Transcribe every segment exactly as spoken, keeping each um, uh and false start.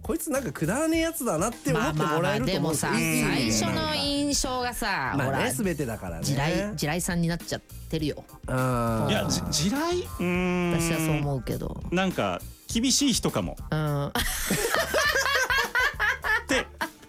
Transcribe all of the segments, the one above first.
こいつなんかくだらねえやつだなって思ってもらえると思うんですよ。 まあまあまあでもさ、最初の印象がさ、 まあほらね全てだからね。 地雷地雷さんになっちゃってるよ。 あいやじ地雷うーん私はそう思うけど、 なんか厳しい人かもうんって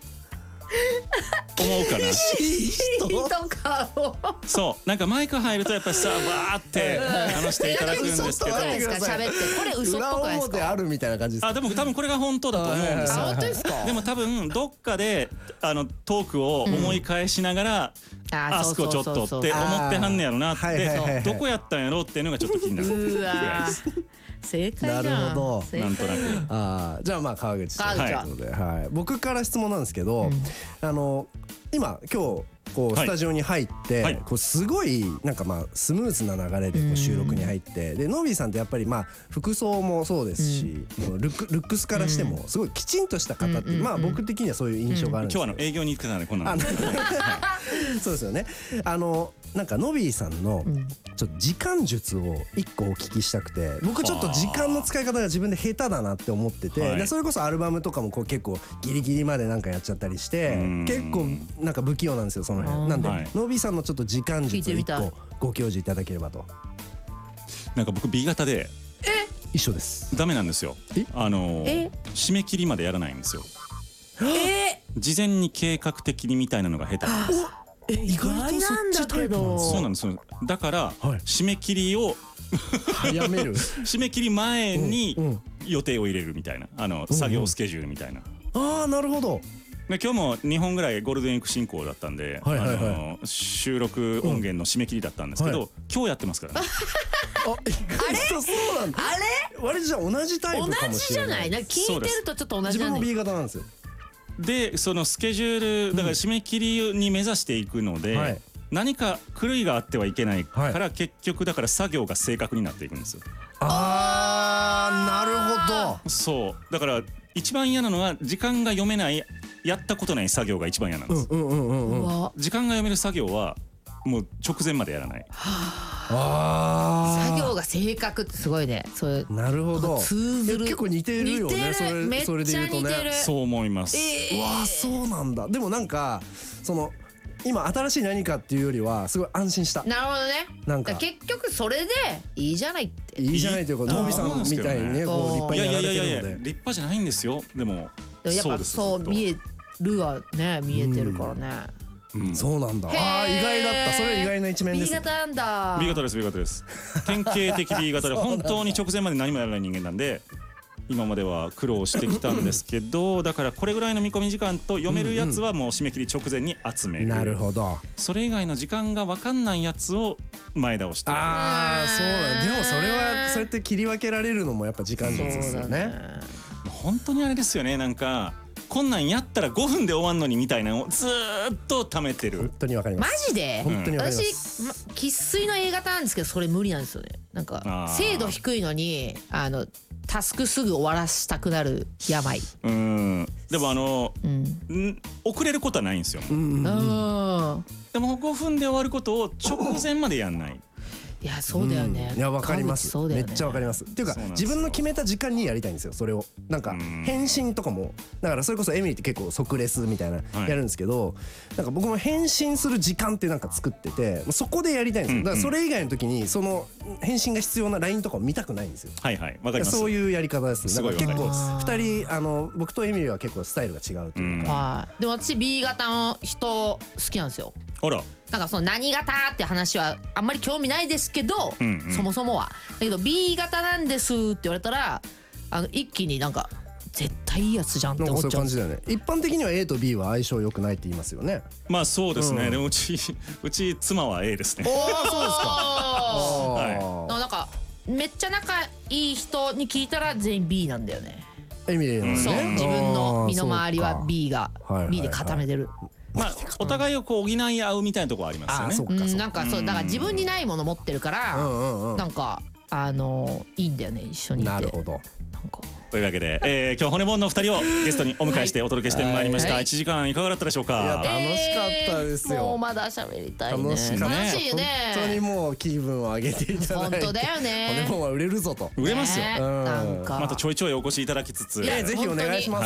思うかな。 いい人人かも。 そうなんかマイク入るとやっぱりさバーって話していただくんですけど、 嘘とは言どうですか喋って、これ嘘っ裏ぽくないですか。 表あるみたいな感じですか。 あでも多分これが本当だと思うんですあよ。 本当ですか。 でも多分どっかであのトークを思い返しながら、 ああそこちょっとって思ってはんねやろなっはいはいはいはいて、どこやったんやろっていうのがちょっと気になるうわー正解じゃん。 なるほど正解なんとなく。 ああじゃあまあ川口さん川口はということで、はい、僕から質問なんですけど、あの今今日こうはいスタジオに入って、 はいこうすごいなんかまあスムーズな流れでこう収録に入ってでノビーさんってやっぱりまあ服装もそうですし、もうルックルックスからしてもすごいきちんとした方って、まあ僕的にはそういう印象があるんですけど、 今日はあの営業に行ってたんでこんなあの。 そうですよね。あのなんかノビーさんのちょっと時間術を一個お聞きしたくて、僕ちょっと時間の使い方が自分で下手だなって思ってて、 はいでそれこそアルバムとかもこう結構ギリギリまでなんかやっちゃったりしてうん結構なんか不器用なんですよその辺。なんではいノビーさんのちょっと時間聞い術を一てみたい個ご教示いただければと。 なんか僕 B 型で一緒です。 ダメなんですよえ。 あのえ締め切りまでやらないんですよ。 え事前に計画的にみたいなのが下手なんです。 え意外とそっちタイプなんですそうなんですよ。だからはい締め切りを早める。 締め切り前にうんうん予定を入れるみたいな、あの作業スケジュールみたいな。 ああなるほど。 で今日もにほんぐらいゴールデンウィーク進行だったんで、 はいはいはいあの収録音源の締め切りだったんですけど、 は今日やってますからね。 あ意外とそうなんだ。 あれ割とじゃあ同じタイプか同もしれな。 じじゃないい。なんか聞いてるとちょっと同じ自分もじゃない。 B 型なんですよ。 でそのスケジュールだから締め切りに目指していくので、 はい何か狂いがあってはいけないから、 は結局だから作業が正確になっていくんですよ。 あーなるほど。 そうだから一番嫌なのは時間が読めない、やったことない作業が一番嫌なんです。 うんうんうんうん。 うわ時間が読める作業はもう直前までやらない。 あ作業が正確ってすごいね。そういうあなるほど。 通ずる。 結構似てるよね。 似てるそれめっちゃそれで言うとね。 似てる。 そう思います。 えうわーそうなんだ。でもなんかその今新しい何かっていうよりはすごい安心した。 なるほどね。 なんかだから結局それでいいじゃないって。 いいじゃないというか、 いいノビさんみたいにねそうこう立派いやいにやられやいやいやてるので。 立派じゃないんですよ。でもやっぱそうですそう見えるはね見えてるからね。 うんそうなんだ。 へーああ意外だった。それ意外な一面で B す。 型なんだ。 B 型です B 型です。典型的 B 型で本当に直前まで何もやらない人間なんで、今までは苦労してきたんですけど、だからこれぐらいの見込み時間と読めるやつはもう締め切り直前に集める。 なるほど。 それ以外の時間が分かんないやつを前倒してやる。 ああそうなん。でもそれはそうやって切り分けられるのもやっぱ時間術ですよね。 本当にあれですよね。なんかこんなんやったらごふんで終わんのにみたいなのをずーっと貯めてる本。当にわかりまマす。 ジで本当にわかりま私す。 ま生粋の A 型なんですけどそれ無理なんですよね。なんかあー精度低いのにあのタスクすぐ終わらしたくなる病。 うん。でもあの、 うん。 ん遅れることはないんですよ。 うん。 でもごふんで終わることを直前までやんない。 いやそうだよね。 いやわかります。 川口そうだよね。 めっちゃわかります。っていうかそうなんですよ自分の決めた時間にやりたいんですよ。それをなんかうん返信とかもだからそれこそエミリーって結構即レスみたいなはいやるんですけど、なんか僕も返信する時間ってなんか作っててそこでやりたいんですよ。だからそれ以外の時にその返信が必要な ライン とかを見たくないんですよ。 はいはいわかります。 そういうやり方ですね。 すごいだから結構わかります二人あの僕とエミリーは結構スタイルが違うというか。 はい。でも私 B 型の人好きなんですよ。 ほら。 なんかその何型って話はあんまり興味ないですけど、 うんうんそもそもはだけど B 型なんですって言われたらあの一気になんか絶対いいやつじゃんってなんかそういう思っちゃう感じだよね。一般的には A と B は相性良くないって言いますよね。 まあそうですね。 うんでもうちうち妻は A ですね。 おおそうですか。 おーなんかめっちゃ仲いい人に聞いたら全員 B なんだよね。 エミリーなんですそうね。 自分の身の回りはあーそうか B がはいはいはい B で固めてる。 まあお互いをこう補い合うみたいなところありますよね。 あーそうかうんなんかそうだから自分にないもの持ってるかうんらうんうん。 なんかあのいいんだよね一緒にいて。 なるほど。 なんかというわけで、えー、今日骨盆のふたりをゲストにお迎えしてお届けしてまいりました。 はいいちじかんいかがだったでしょういやか。 楽しかったですよもうまだ喋りたいね。 楽しかった。 楽しいよね。 本当にもう気分を上げていただいて。 本当だよね骨盆は売れるぞと。 売れますよ。 ねうんなんかまたちょいちょいお越しいただきつつ。 いやえぜひお願いします。